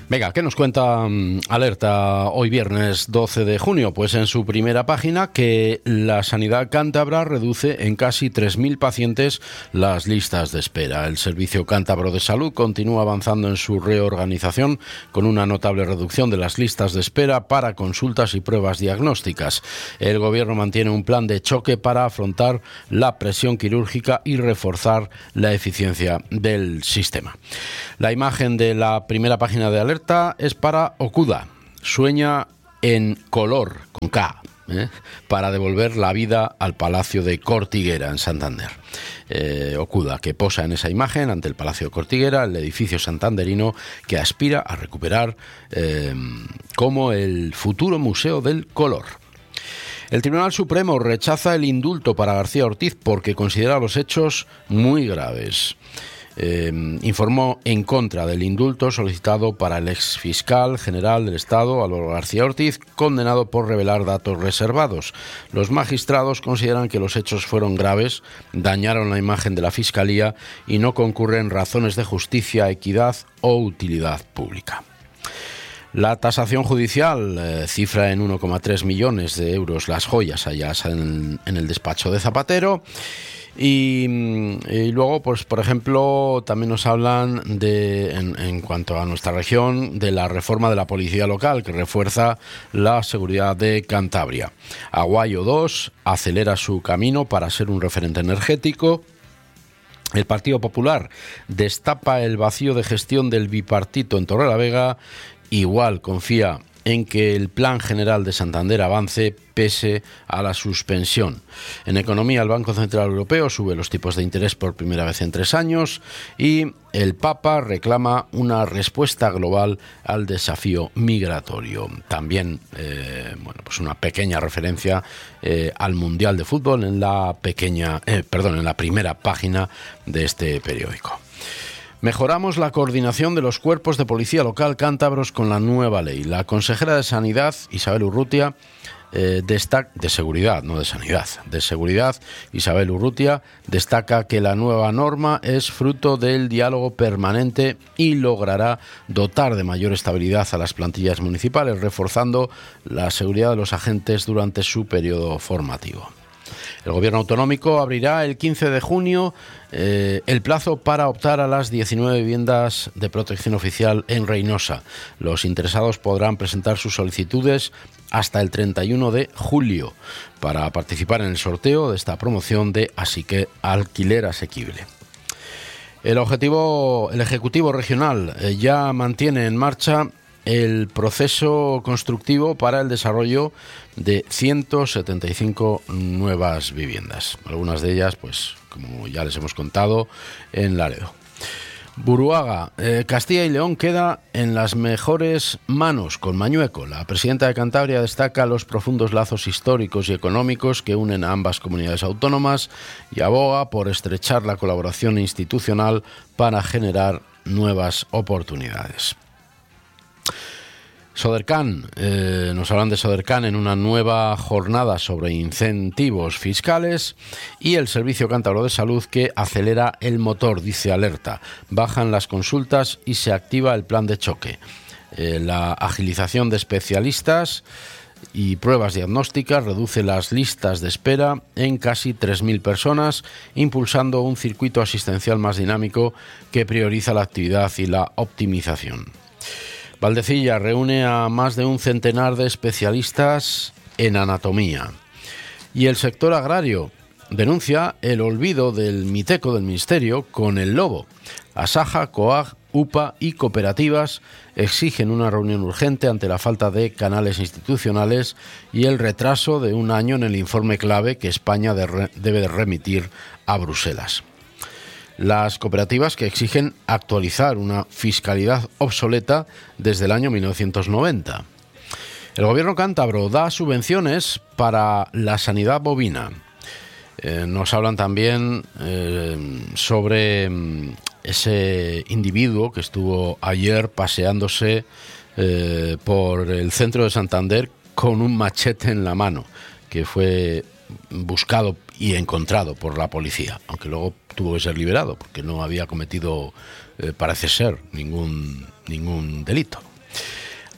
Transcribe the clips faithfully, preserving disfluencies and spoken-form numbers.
Venga, ¿qué nos cuenta um, Alerta hoy viernes doce de junio? Pues en su primera página que la sanidad cántabra reduce en casi tres mil pacientes las listas de espera. El Servicio Cántabro de Salud continúa avanzando en su reorganización con una notable reducción de las listas de espera para consultas y pruebas diagnósticas. El Gobierno mantiene un plan de choque para afrontar la presión quirúrgica y reforzar la eficiencia del sistema. La imagen de la primera página de Alerta es para Okuda. Sueña en color, con K, ¿eh? para devolver la vida al Palacio de Cortiguera, en Santander. Eh, Okuda, que posa en esa imagen ante el Palacio de Cortiguera, el edificio santanderino que aspira a recuperar eh, como el futuro Museo del Color. El Tribunal Supremo rechaza el indulto para García Ortiz porque considera los hechos muy graves. Eh, informó en contra del indulto solicitado para el exfiscal general del Estado, Álvaro García Ortiz, condenado por revelar datos reservados. Los magistrados consideran que los hechos fueron graves, dañaron la imagen de la Fiscalía y no concurren razones de justicia, equidad o utilidad pública. La tasación judicial eh, cifra en uno coma tres millones de euros las joyas halladas en, en el despacho de Zapatero. Y, y luego, pues por ejemplo, también nos hablan de, en, en cuanto a nuestra región, de la reforma de la policía local que refuerza la seguridad de Cantabria. Aguayo dos acelera su camino para ser un referente energético. El Partido Popular destapa el vacío de gestión del bipartito en Torrelavega. Igual confía en que el Plan General de Santander avance pese a la suspensión. En economía, el Banco Central Europeo sube los tipos de interés por primera vez en tres años y el Papa reclama una respuesta global al desafío migratorio. También, eh, bueno, pues una pequeña referencia eh, al Mundial de Fútbol en la pequeña, eh, perdón, en la primera página de este periódico. Mejoramos la coordinación de los cuerpos de policía local cántabros con la nueva ley. La consejera de Sanidad, Isabel Urrutia, eh, destaca, de seguridad, no de sanidad, de seguridad, Isabel Urrutia, destaca que la nueva norma es fruto del diálogo permanente y logrará dotar de mayor estabilidad a las plantillas municipales, reforzando la seguridad de los agentes durante su periodo formativo. El Gobierno autonómico abrirá el quince de junio eh, el plazo para optar a las diecinueve viviendas de protección oficial en Reynosa. Los interesados podrán presentar sus solicitudes hasta el treinta y uno de julio para participar en el sorteo de esta promoción de así que alquiler asequible. El objetivo, el Ejecutivo Regional eh, ya mantiene en marcha el proceso constructivo para el desarrollo de ciento setenta y cinco nuevas viviendas. Algunas de ellas, pues, como ya les hemos contado, en Laredo. Buruaga, eh, Castilla y León queda en las mejores manos con Mañueco. La presidenta de Cantabria destaca los profundos lazos históricos y económicos que unen a ambas comunidades autónomas y aboga por estrechar la colaboración institucional para generar nuevas oportunidades. Sodercan, eh, nos hablan de Sodercan en una nueva jornada sobre incentivos fiscales y el Servicio Cántabro de Salud que acelera el motor, dice Alerta. Bajan las consultas y se activa el plan de choque. Eh, la agilización de especialistas y pruebas diagnósticas reduce las listas de espera en casi tres mil personas, impulsando un circuito asistencial más dinámico que prioriza la actividad y la optimización. Valdecilla reúne a más de un centenar de especialistas en anatomía. Y el sector agrario denuncia el olvido del Miteco del Ministerio con el lobo. Asaja, COAG, UPA y cooperativas exigen una reunión urgente ante la falta de canales institucionales y el retraso de un año en el informe clave que España debe de remitir a Bruselas. Las cooperativas que exigen actualizar una fiscalidad obsoleta desde el año mil novecientos noventa. El gobierno cántabro da subvenciones para la sanidad bovina. Eh, nos hablan también eh, sobre ese individuo que estuvo ayer paseándose eh, por el centro de Santander con un machete en la mano, que fue buscado y encontrado por la policía, aunque luego tuvo que ser liberado porque no había cometido, eh, parece ser, ningún, ningún delito.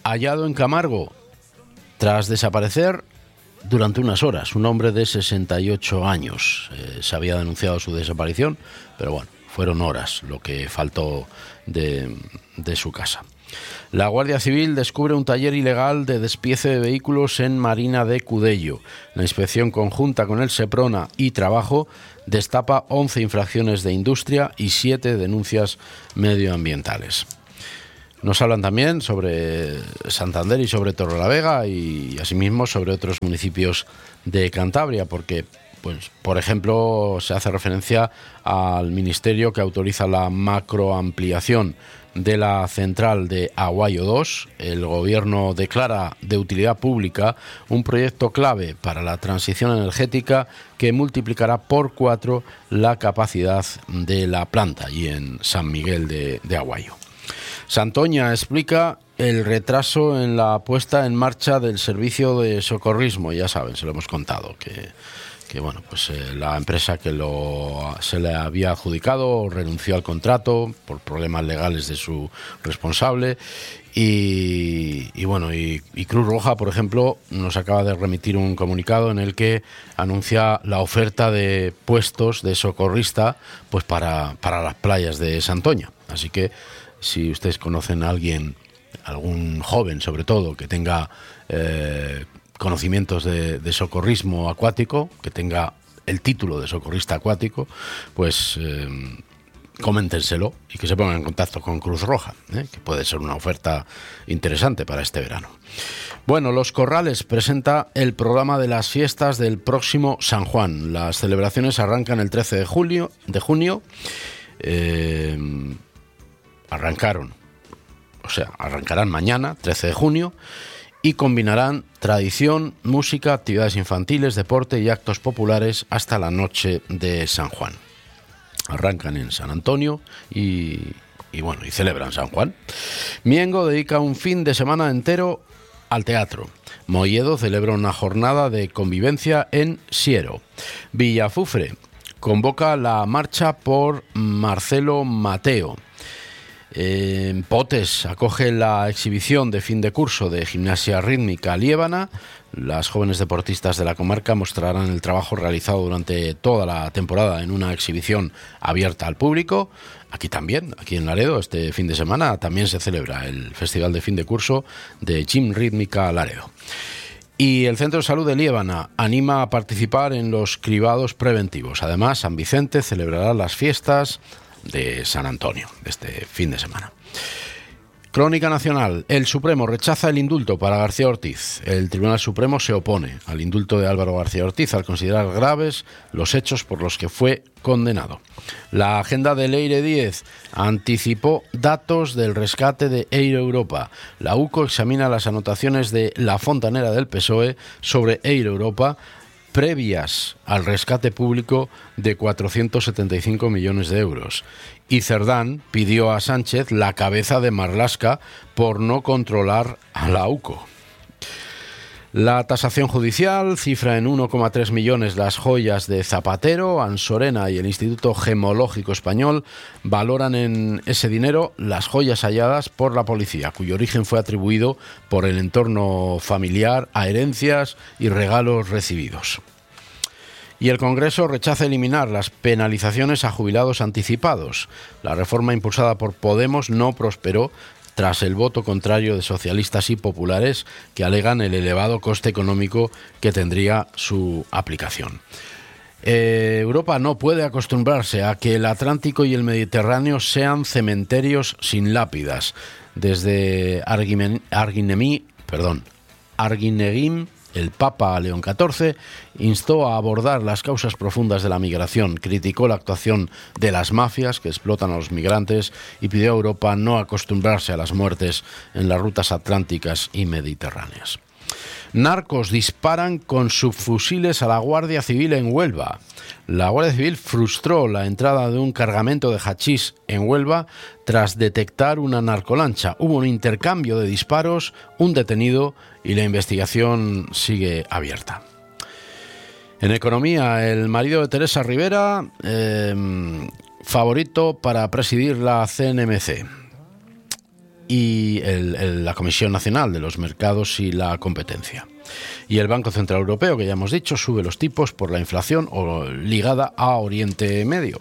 hallado en Camargo tras desaparecer durante unas horas. Un hombre de sesenta y ocho años. Eh, se había denunciado su desaparición, pero bueno, fueron horas lo que faltó de, de su casa. La Guardia Civil descubre un taller ilegal de despiece de vehículos en Marina de Cudello. La inspección conjunta con el Seprona y Trabajo destapa once infracciones de industria y siete denuncias medioambientales. Nos hablan también sobre Santander y sobre Torrelavega y asimismo sobre otros municipios de Cantabria, porque, pues, por ejemplo, se hace referencia al ministerio que autoriza la macroampliación de la central de Aguayo dos. El gobierno declara de utilidad pública un proyecto clave para la transición energética que multiplicará por cuatro la capacidad de la planta allí en San Miguel de, de Aguayo. Santoña explica el retraso en la puesta en marcha del servicio de socorrismo. Ya saben, se lo hemos contado, que, que bueno, pues eh, la empresa que lo se le había adjudicado renunció al contrato por problemas legales de su responsable. Y, y bueno, y, y Cruz Roja, por ejemplo, nos acaba de remitir un comunicado en el que anuncia la oferta de puestos de socorrista, pues para, para las playas de Santoña. Así que si ustedes conocen a alguien, algún joven sobre todo, que tenga eh, conocimientos de, de socorrismo acuático, que tenga el título de socorrista acuático, pues eh, coméntenselo y que se pongan en contacto con Cruz Roja, ¿eh? que puede ser una oferta interesante para este verano. Bueno, Los Corrales presenta el programa de las fiestas del próximo San Juan. Las celebraciones arrancan el trece de julio, de junio. Eh, arrancaron, o sea, arrancarán mañana, trece de junio, y combinarán tradición, música, actividades infantiles, deporte y actos populares hasta la noche de San Juan. Arrancan en San Antonio y, y bueno, y celebran San Juan. Miengo dedica un fin de semana entero al teatro. Molledo celebra una jornada de convivencia en Siero. Villafufre convoca la marcha por Marcelo Mateo. En Potes acoge la exhibición de fin de curso de gimnasia rítmica Liébana. Las jóvenes deportistas de la comarca mostrarán el trabajo realizado durante toda la temporada en una exhibición abierta al público. Aquí también, aquí en Laredo, este fin de semana también se celebra el festival de fin de curso de Gym Rítmica Laredo. Y el Centro de Salud de Liébana anima a participar en los cribados preventivos. Además, San Vicente celebrará las fiestas de San Antonio de este fin de semana. Crónica nacional. El Supremo rechaza el indulto para García Ortiz. El Tribunal Supremo se opone al indulto de Álvaro García Ortiz al considerar graves los hechos por los que fue condenado. La agenda de Leire Díez anticipó datos del rescate de Air Europa. La U C O examina las anotaciones de la fontanera del P S O E sobre Air Europa previas al rescate público de cuatrocientos setenta y cinco millones de euros. Y Cerdán pidió a Sánchez la cabeza de Marlaska por no controlar a la U C O. La tasación judicial cifra en uno coma tres millones las joyas de Zapatero. Ansorena y el Instituto Gemológico Español valoran en ese dinero las joyas halladas por la policía, cuyo origen fue atribuido por el entorno familiar a herencias y regalos recibidos. Y el Congreso rechaza eliminar las penalizaciones a jubilados anticipados. La reforma impulsada por Podemos no prosperó tras el voto contrario de socialistas y populares que alegan el elevado coste económico que tendría su aplicación. Eh, Europa no puede acostumbrarse a que el Atlántico y el Mediterráneo sean cementerios sin lápidas. Desde Arguinemí, perdón, Arguineguín, el Papa León catorce instó a abordar las causas profundas de la migración, criticó la actuación de las mafias que explotan a los migrantes y pidió a Europa no acostumbrarse a las muertes en las rutas atlánticas y mediterráneas. Narcos disparan con subfusiles a la Guardia Civil en Huelva. La Guardia Civil frustró la entrada de un cargamento de hachís en Huelva tras detectar una narcolancha. Hubo un intercambio de disparos, un detenido y la investigación sigue abierta. En economía, el marido de Teresa Rivera, eh, favorito para presidir la C N M C. y el, el, la Comisión Nacional de los Mercados y la Competencia. Y el Banco Central Europeo, que ya hemos dicho, sube los tipos por la inflación o ligada a Oriente Medio.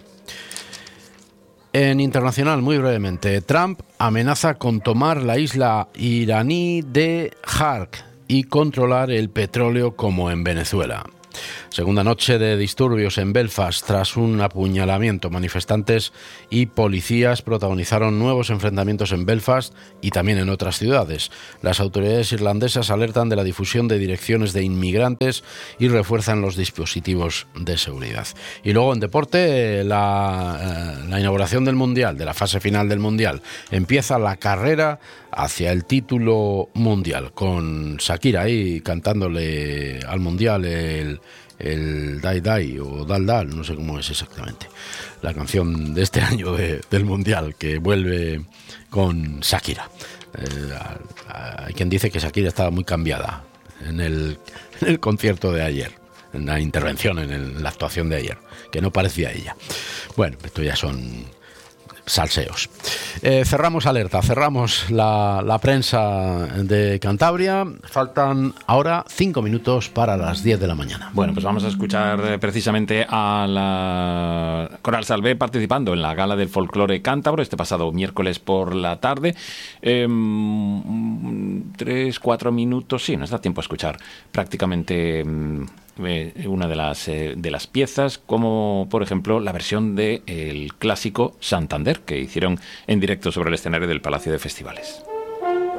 En internacional, muy brevemente, Trump amenaza con tomar la isla iraní de Jark y controlar el petróleo como en Venezuela. Segunda noche de disturbios en Belfast tras un apuñalamiento. Manifestantes y policías protagonizaron nuevos enfrentamientos en Belfast y también en otras ciudades. Las autoridades irlandesas alertan de la difusión de direcciones de inmigrantes y refuerzan los dispositivos de seguridad. Y luego en deporte, la, eh, la inauguración del Mundial, de la fase final del Mundial. Empieza la carrera hacia el título mundial, con Shakira ahí cantándole al Mundial el, el Dai Dai o Dal Dal, no sé cómo es exactamente, la canción de este año de, del Mundial, que vuelve con Shakira. Eh, hay quien dice que Shakira estaba muy cambiada en el, en el concierto de ayer, en la intervención, en, el, en la actuación de ayer, que no parecía ella. Bueno, esto ya son salseos. Eh, cerramos alerta, cerramos la, la prensa de Cantabria. Faltan ahora cinco minutos para las diez de la mañana. Bueno, pues vamos a escuchar eh, precisamente a la Coral Salvé participando en la Gala del Folclore Cántabro este pasado miércoles por la tarde. Eh, tres, cuatro minutos, sí, nos da tiempo a escuchar prácticamente eh, una de las, eh, de las piezas, como por ejemplo la versión del clásico Santander, que hicieron en directo sobre el escenario del Palacio de Festivales.